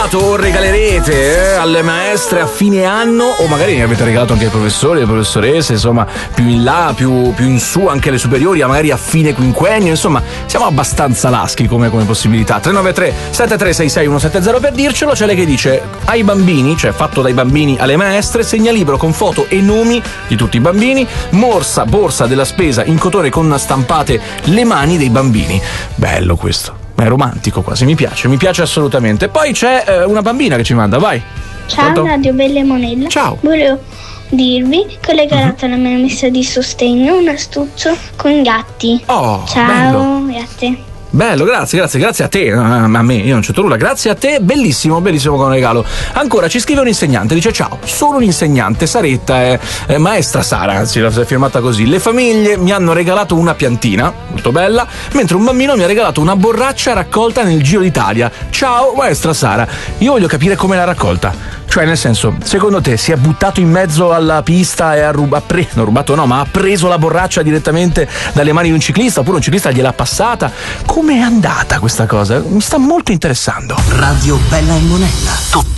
regalato o regalerete alle maestre a fine anno, o magari ne avete regalato anche ai professori, alle professoresse, insomma, più in là, più in su, anche alle superiori, magari a fine quinquennio, insomma, siamo abbastanza laschi come possibilità. 393 7366 170 per dircelo. C'è lei che dice ai bambini, cioè fatto dai bambini alle maestre, segnalibro con foto e nomi di tutti i bambini, borsa della spesa in cotone con stampate le mani dei bambini. Bello questo, è romantico quasi, mi piace assolutamente. Poi c'è una bambina che ci manda, vai. Ciao. Pronto? Radio Bella Monella. Ciao. Volevo dirvi che ho regalato alla mia messa di sostegno un astuccio con gatti. Oh, ciao, bello. Grazie. Bello, grazie a te, a me, io non c'entro nulla, grazie a te, bellissimo come regalo. Ancora ci scrive un insegnante, dice ciao, sono un insegnante, Saretta, maestra Sara, anzi l'ha firmata così, le famiglie mi hanno regalato una piantina, molto bella, mentre un bambino mi ha regalato una borraccia raccolta nel Giro d'Italia. Ciao maestra Sara, io voglio capire come l'ha raccolta. Cioè, nel senso, secondo te si è buttato in mezzo alla pista e ha preso la borraccia direttamente dalle mani di un ciclista, oppure un ciclista gliel'ha passata? Com'è andata questa cosa? Mi sta molto interessando. Radio Bella e Monella. Tutto